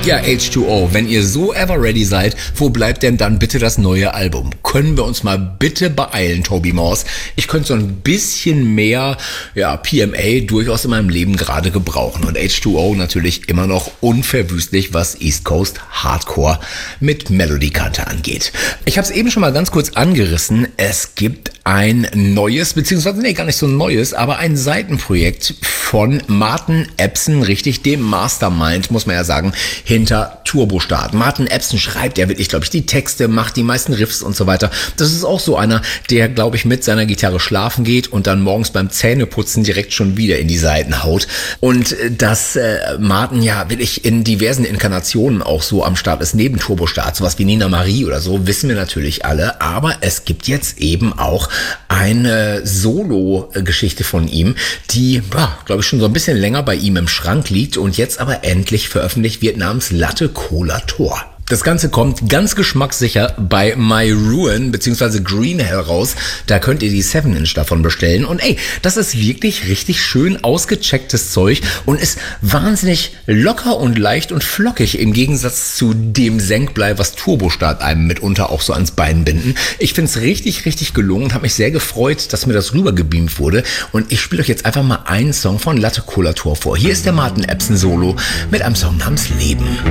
Ja, H2O, wenn ihr so ever ready seid, wo bleibt denn dann bitte das neue Album? Können wir uns mal bitte beeilen, Toby Morse? Ich könnte so ein bisschen mehr, PMA durchaus in meinem Leben gerade gebrauchen. Und H2O natürlich immer noch unverwüstlich, was East Coast Hardcore mit Melodie-Kante angeht. Ich habe es eben schon mal ganz kurz angerissen. Es gibt ein neues, beziehungsweise gar nicht so ein neues, aber ein Seitenprojekt von Martin Epson, richtig dem Mastermind, muss man ja sagen, hinter Turbostart. Martin Epson schreibt ja wirklich, glaube ich, die Texte, macht die meisten Riffs und so weiter. Das ist auch so einer, der, glaube ich, mit seiner Gitarre schlafen geht und dann morgens beim Zähneputzen direkt schon wieder in die Saiten haut. Und dass Martin ja wirklich in diversen Inkarnationen auch so am Start ist, neben Turbostart, sowas wie Nina Marie oder so, wissen wir natürlich alle. Aber es gibt jetzt eben auch eine Solo-Geschichte von ihm, die, glaube ich, schon so ein bisschen länger bei ihm im Schrank liegt und jetzt aber endlich veröffentlicht wird namens Latte Cola Tor. Das Ganze kommt ganz geschmackssicher bei My Ruin bzw. Green Hell raus. Da könnt ihr die 7-Inch davon bestellen. Und das ist wirklich richtig schön ausgechecktes Zeug und ist wahnsinnig locker und leicht und flockig im Gegensatz zu dem Senkblei, was Turbostart einem mitunter auch so ans Bein binden. Ich finde es richtig, richtig gelungen und habe mich sehr gefreut, dass mir das rübergebeamt wurde. Und ich spiele euch jetzt einfach mal einen Song von Latte Cola Tor vor. Hier ist der Martin Epson Solo mit einem Song namens Leben.